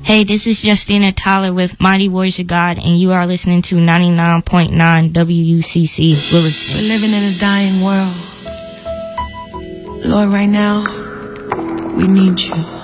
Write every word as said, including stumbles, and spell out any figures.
Hey, this is Justina Tyler with Mighty Warriors of God, and you are listening to ninety-nine point nine W U C C Williston. We're living in a dying world. Lord, right now, we need you.